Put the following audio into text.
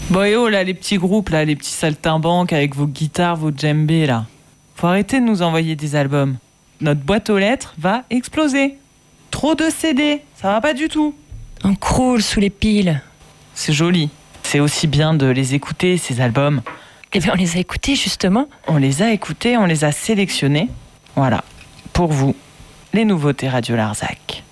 Bon et oh là, les petits groupes là, les petits saltimbanques avec vos guitares, vos djembés là. Faut arrêter de nous envoyer des albums. Notre boîte aux lettres va exploser. Trop de CD, ça va pas du tout. On croule sous les piles. C'est joli. C'est aussi bien de les écouter, ces albums. Eh bien, on les a écoutés, justement. On les a écoutés, on les a sélectionnés. Voilà, pour vous, les nouveautés Radio Larzac.